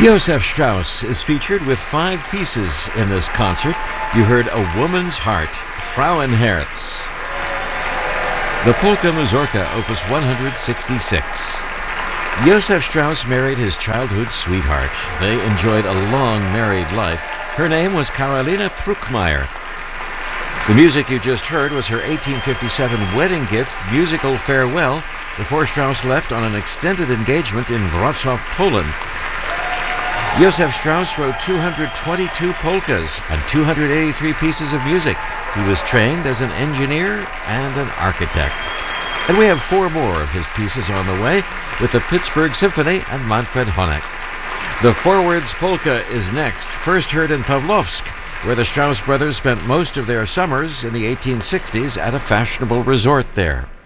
Josef Strauss is featured with 5 pieces in this concert. You heard A Woman's Heart, Frauenherz. The Polka Mazurka, Opus 166. Josef Strauss married his childhood sweetheart. They enjoyed a long married life. Her name was Karolina Pruckmeier. The music you just heard was her 1857 wedding gift, Musical Farewell, before Strauss left on an extended engagement in Wrocław, Poland. Josef Strauss wrote 222 polkas and 283 pieces of music. He was trained as an engineer and an architect. And we have 4 more of his pieces on the way with the Pittsburgh Symphony and Manfred Honeck. The Forwards Polka is next, first heard in Pavlovsk, where the Strauss brothers spent most of their summers in the 1860s at a fashionable resort there.